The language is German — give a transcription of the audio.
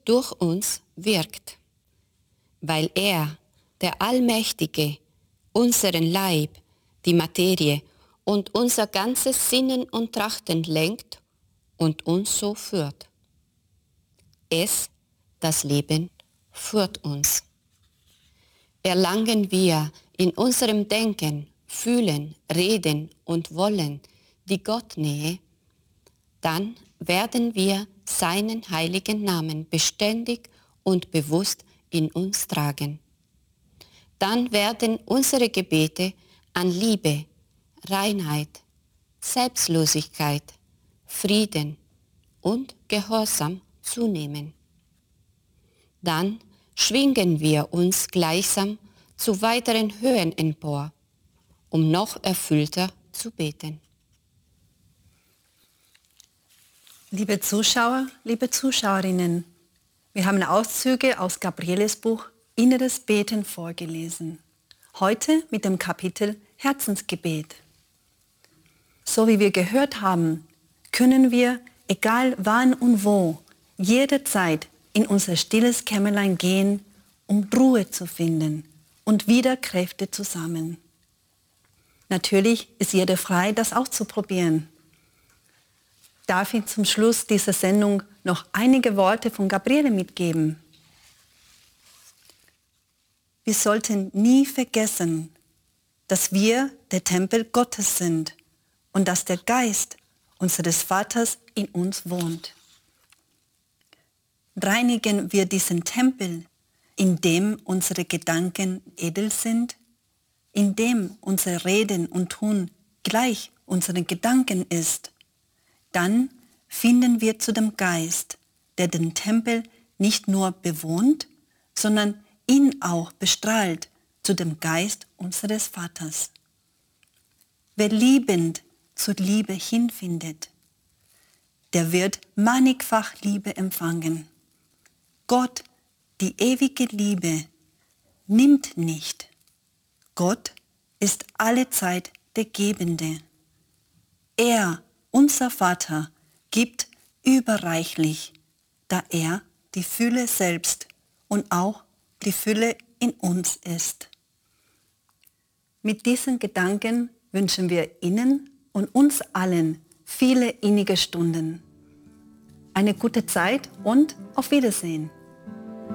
durch uns wirkt. Weil er, der Allmächtige, unseren Leib, die Materie und unser ganzes Sinnen und Trachten lenkt und uns so führt. Das Leben, führt uns. Erlangen wir in unserem Denken, Fühlen, Reden und Wollen die Gottnähe, dann werden wir seinen heiligen Namen beständig und bewusst in uns tragen. Dann werden unsere Gebete an Liebe, Reinheit, Selbstlosigkeit, Frieden und Gehorsam zunehmen. Dann schwingen wir uns gleichsam zu weiteren Höhen empor, um noch erfüllter zu beten. Liebe Zuschauer, liebe Zuschauerinnen, wir haben Auszüge aus Gabrieles Buch Inneres Beten vorgelesen. Heute mit dem Kapitel Herzensgebet. So wie wir gehört haben, können wir, egal wann und wo, jederzeit in unser stilles Kämmerlein gehen, um Ruhe zu finden und wieder Kräfte zu sammeln. Natürlich ist jeder frei, das auszuprobieren. Darf ich zum Schluss dieser Sendung noch einige Worte von Gabriele mitgeben? Wir sollten nie vergessen, dass wir der Tempel Gottes sind und dass der Geist unseres Vaters in uns wohnt. Reinigen wir diesen Tempel, in dem unsere Gedanken edel sind, in dem unser Reden und Tun gleich unseren Gedanken ist, dann finden wir zu dem Geist, der den Tempel nicht nur bewohnt, sondern ihn auch bestrahlt, zu dem Geist unseres Vaters. Wer liebend zur Liebe hinfindet, der wird mannigfach Liebe empfangen. Gott, die ewige Liebe, nimmt nicht. Gott ist allezeit der Gebende. Er, unser Vater, gibt überreichlich, da er die Fülle selbst und auch die Fülle in uns ist. Mit diesen Gedanken wünschen wir Ihnen und uns allen viele innige Stunden. Eine gute Zeit und auf Wiedersehen.